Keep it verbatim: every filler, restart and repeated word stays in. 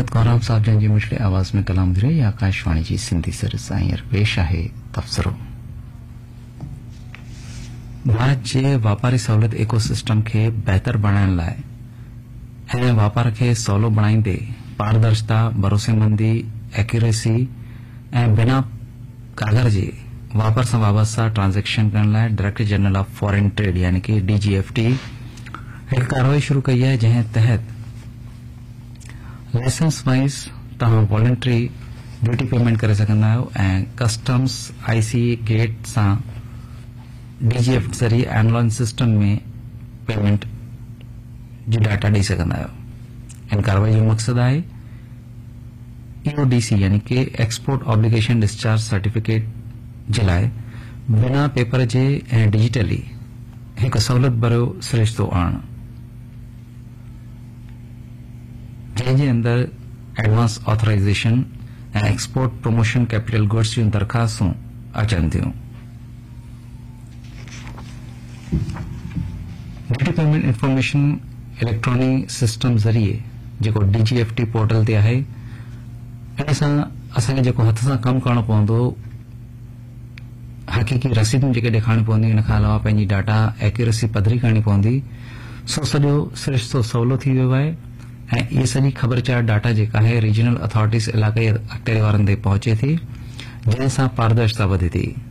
स्वागत गौरव साहब जंहिंजी मिठड़ी आवाज़ में कलाम धीरे या आकाशवाणी जी सिंधी सर्विस हींअर पेश आहे तबसरो। भारत जे वापारी सहूलियत इकोसिस्टम खे बहितर बणाइण लाइ ऐं वापार खे सवलो बणाईंदे पारदर्शिता, भरोसेमंदी, एक्यूरेसी ऐं बिना कागर जे वापार सां वाबस्ता ट्रांजेक्शन करण लाइ director general of foreign trade यानी कि डीजीएफटी हिकु कार्रवाई शुरू कई आहे, जंहिं तहत लाइसेंस वाइज तव्हां वॉलंटरी ड्यूटी पेमेंट करे सघंदा आहियो ऐं कस्टम्स आईसी गेट सां डीजीएफ ज़रिए ऑनलाइन सिस्टम में पेमेंट जी डाटा ॾेई सघंदा आहियो। इन कार्रवाई जो मक़सद आहे ईओडीसी यानी कि एक्सपोर्ट ऑब्लिगेशन डिस्चार्ज सर्टिफिकेट जे लाइ बिना पेपर जे ऐं डिजिटली हिकु सहूलियत भरियो सिरिश्तो आणणु, जंहिंजे अंदरि एडवांस ऑथराइजेशन ऐं एक्सपोर्ट प्रमोशन कैपिटल गुड्स जूं दरख़्वास्तूं अचनि थियूं। Duty payment information electronic system ज़रिए जेको डीजीएफटी पोर्टल ते आहे, इन सां असांखे जेको हथ सां कमु करणो पवंदो, हक़ीक़ी रसीदूं जेके ॾेखारणी पवंदी, इन खां अलावा पंहिंजी डाटा एक्यूरेसी पधरी करणी पवंदी, सो सॼो सिरिश्तो सवलो थी वियो आहे ऐं इहे सॼी ख़बरचार डाटा जेका आहे रीजनल अथॉरिटीज़ इलाक़ाई अख़्तियारी वारनि ते पहुचे थी, जंहिं सां पारदर्शिता वधे थी।